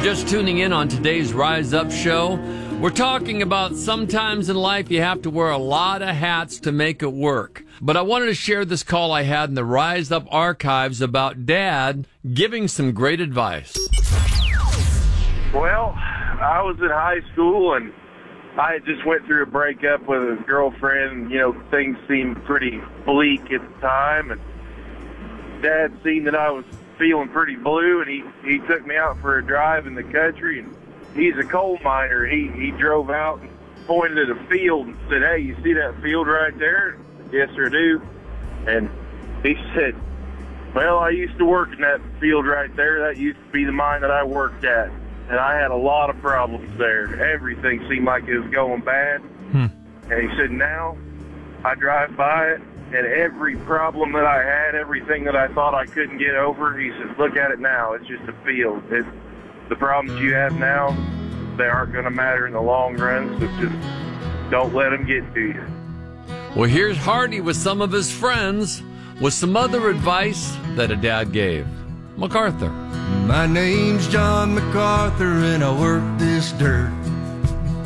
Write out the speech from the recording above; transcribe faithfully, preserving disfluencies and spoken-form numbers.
just tuning in on today's Rise Up show, we're talking about sometimes in life you have to wear a lot of hats to make it work. But I wanted to share this call I had in the Rise Up archives about Dad giving some great advice. Well, I was in high school and I just went through a breakup with a girlfriend. You know, things seemed pretty bleak at the time, and Dad seen that I was feeling pretty blue, and he, he took me out for a drive in the country, and he's a coal miner. He, he drove out and pointed at a field and said, "Hey, you see that field right there?" "Yes, sir, I do." And he said, "Well, I used to work in that field right there. That used to be the mine that I worked at. And I had a lot of problems there. Everything seemed like it was going bad." Hmm. And he said, "Now I drive by it, and every problem that I had, everything that I thought I couldn't get over," he says, "look at it now. It's just a field. It, the problems you have now, they aren't going to matter in the long run, so just don't let them get to you." Well, here's Hardy with some of his friends with some other advice that a dad gave. MacArthur. My name's John MacArthur and I work this dirt.